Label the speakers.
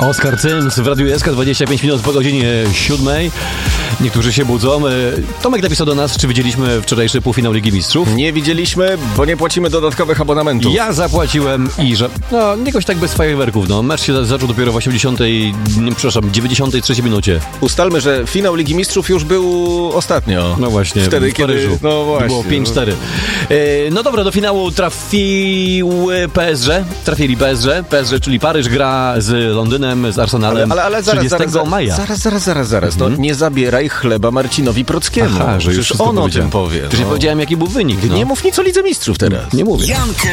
Speaker 1: Oskar Cyms w Radiu SK, 25 minut po godzinie 7. Niektórzy się budzą. Tomek napisał do nas, czy widzieliśmy wczorajszy półfinał Ligi Mistrzów.
Speaker 2: Nie widzieliśmy, bo nie płacimy dodatkowych abonamentów.
Speaker 1: Ja zapłaciłem i że... No, jakoś tak bez fajerwerków, no. Mecz się zaczął dopiero w 93 minucie.
Speaker 2: Ustalmy, że finał Ligi Mistrzów już był ostatnio.
Speaker 1: No właśnie,
Speaker 2: wtedy,
Speaker 1: w Paryżu.
Speaker 2: Kiedy... No właśnie.
Speaker 1: Było 5-4. No dobra, do finału trafili PSG. PSG, czyli Paryż, gra z Londynem, z Arsenalem
Speaker 2: ale
Speaker 1: 30 maja.
Speaker 2: Zaraz. No, nie zabieraj chleba Marcinowi Prockiemu.
Speaker 1: Aha, że już
Speaker 2: on o tym powie.
Speaker 1: Przecież powiedziałem, jaki był wynik.
Speaker 2: Nie mów nic o Lidze Mistrzów teraz.
Speaker 1: Nie mówię.